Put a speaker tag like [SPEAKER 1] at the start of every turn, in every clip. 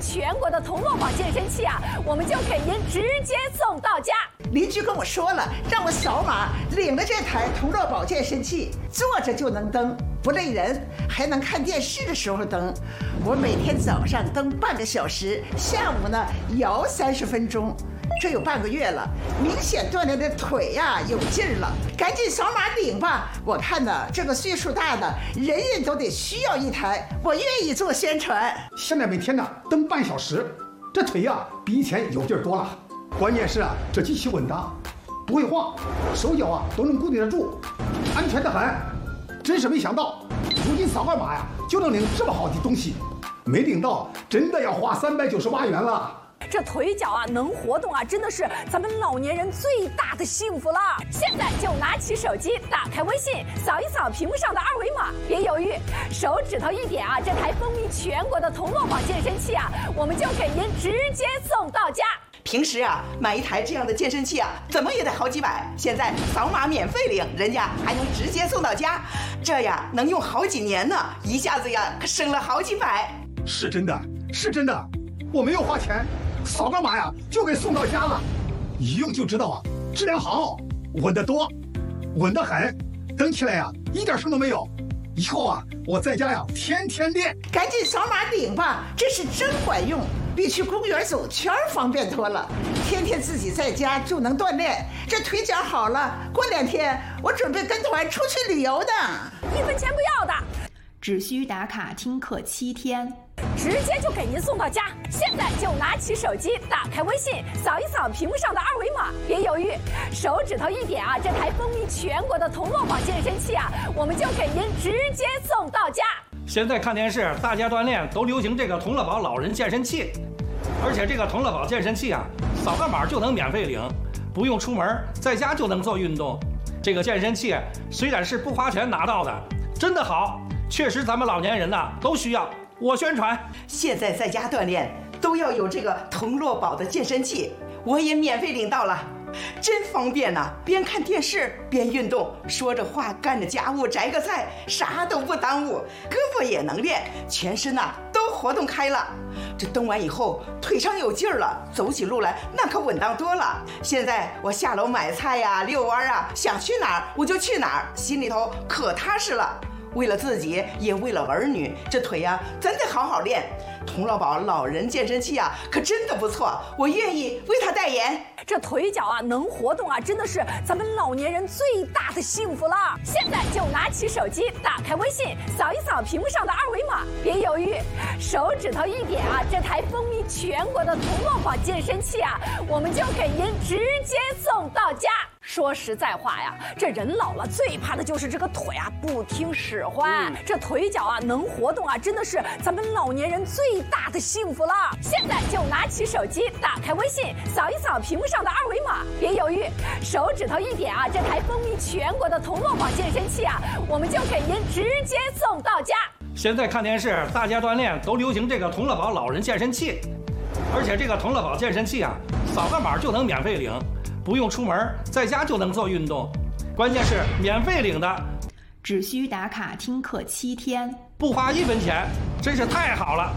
[SPEAKER 1] 全国的铜锣宝健身器啊，我们就给您直接送到家。
[SPEAKER 2] 邻居跟我说了，让我扫码领了这台铜锣宝健身器，坐着就能蹬，不累人，还能看电视的时候蹬。我每天早上蹬半个小时，下午呢摇30分钟。这有半个月了，明显锻炼的腿呀有劲儿了，赶紧扫码领吧！我看呢，这个岁数大的人人都得需要一台，我愿意做宣传。
[SPEAKER 3] 现在每天呢蹬半小时，这腿呀比以前有劲儿多了。关键是啊，这机器稳当，不会晃，手脚啊都能固定得住，安全得很。真是没想到，如今扫个码呀就能领这么好的东西，没领到真的要花398元了。
[SPEAKER 1] 这腿脚啊能活动啊，真的是咱们老年人最大的幸福了。现在就拿起手机，打开微信，扫一扫屏幕上的二维码，别犹豫，手指头一点啊，这台风靡全国的铜锣宝健身器啊，我们就给您直接送到家。
[SPEAKER 4] 平时啊，买一台这样的健身器啊，怎么也得好几百。现在扫码免费领，人家还能直接送到家，这呀能用好几年呢，一下子呀可省了好几百。
[SPEAKER 3] 是真的，是真的，我没有花钱，扫个码呀就给送到家了，一用就知道啊，质量好，稳得多，稳得很，蹬起来呀一点声都没有。以后啊，我在家呀天天练。
[SPEAKER 2] 赶紧扫码领吧，这是真管用，比去公园走圈方便多了。天天自己在家就能锻炼，这腿脚好了，过2天我准备跟团出去旅游的
[SPEAKER 1] ，1分钱不要的，
[SPEAKER 5] 只需打卡听课7天，
[SPEAKER 1] 直接就给您送到家。现在就拿起手机，打开微信，扫一扫屏幕上的二维码，别犹豫，手指头一点啊，这台风靡全国的铜锣宝健身器啊，我们就给您直接送到家。
[SPEAKER 6] 现在看电视，大家锻炼都流行这个铜锣宝老人健身器，而且这个铜锣宝健身器啊，扫个码就能免费领，不用出门，在家就能做运动。这个健身器虽然是不花钱拿到的，真的好，确实咱们老年人呐都需要。我宣传，
[SPEAKER 4] 现在在家锻炼都要有这个铜锣宝的健身器，我也免费领到了，真方便呐！边看电视边运动，说着话干着家务，摘个菜，啥都不耽误，胳膊也能练，全身呐都活动开了。这蹬完以后腿上有劲儿了，走起路来那可稳当多了。现在我下楼买菜呀、遛弯啊，想去哪儿我就去哪儿，心里头可踏实了。为了自己，也为了儿女，这腿呀真得好好练。铜锣宝老人健身器啊，可真的不错，我愿意为他代言。
[SPEAKER 1] 这腿脚啊能活动啊，真的是咱们老年人最大的幸福了。现在就拿起手机，打开微信，扫一扫屏幕上的二维码，别犹豫，手指头一点啊，这台风靡全国的铜锣宝健身器啊，我们就给您直接送到家。说实在话呀，这人老了最怕的就是这个腿啊不听使唤。这腿脚啊能活动啊，真的是咱们老年人最大的幸福了。现在就拿起手机，打开微信，扫一扫屏幕上的二维码，别犹豫，手指头一点啊，这台风靡全国的铜锣宝健身器啊，我们就给您直接送到家。
[SPEAKER 6] 现在看电视，大家锻炼都流行这个铜锣宝老人健身器，而且这个铜锣宝健身器啊，扫个码就能免费领，不用出门，在家就能做运动，关键是免费领的，
[SPEAKER 5] 只需打卡听课7天，
[SPEAKER 6] 不花1分钱，真是太好了。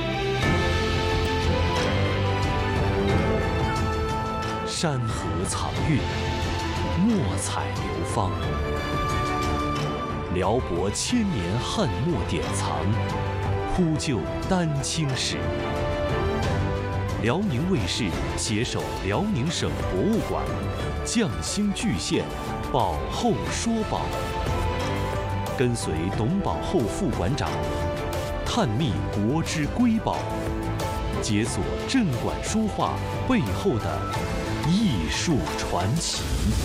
[SPEAKER 7] 山河藏韵，墨彩流芳，辽博千年汉墨典藏，铺就丹青史。辽宁卫视携手辽宁省博物馆，匠心巨献，宝后说宝，跟随董宝后副馆长探秘国之瑰宝，解锁镇馆书画背后的艺术传奇。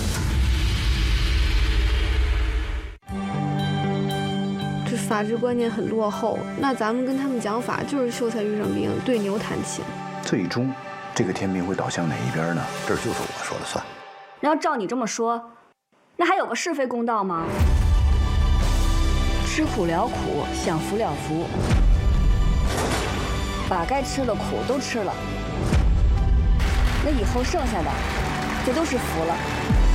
[SPEAKER 8] 这法治观念很落后，那咱们跟他们讲法就是秀才遇上兵，对牛弹琴。
[SPEAKER 9] 最终，这个天平会倒向哪一边呢？这就是我说了算。
[SPEAKER 10] 那要照你这么说，那还有个是非公道吗？吃苦了苦，享福了福，把该吃的苦都吃了，那以后剩下的，这都是福了。